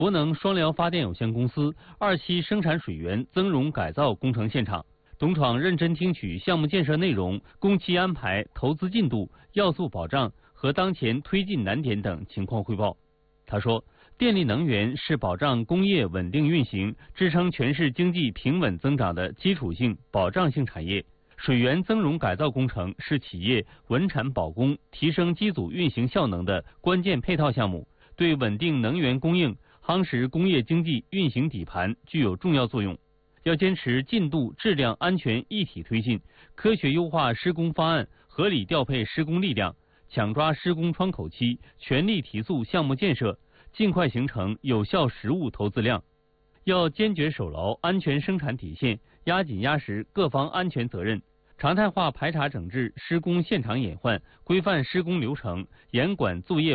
博能双辽发电有限公司2期生产水源增容改造工程现场，董厂认真听取项目建设内容、工期安排、投资进度、要素保障和当前推进难点等情况汇报。他说，电力能源是保障工业稳定运行、支撑全市经济平稳增长的基础性、保障性产业。水源增容改造工程是企业稳产保供、提升机组运行效能的关键配套项目，对稳定能源供应、夯实工业经济运行底盘具有重要作用。要坚持进度、质量、安全一体推进，科学优化施工方案，合理调配施工力量，抢抓施工窗口期，全力提速项目建设，尽快形成有效实物投资量。要坚决守牢安全生产底线，压紧压实各方安全责任，常态化排查整治施工现场隐患，规范施工流程，严管作业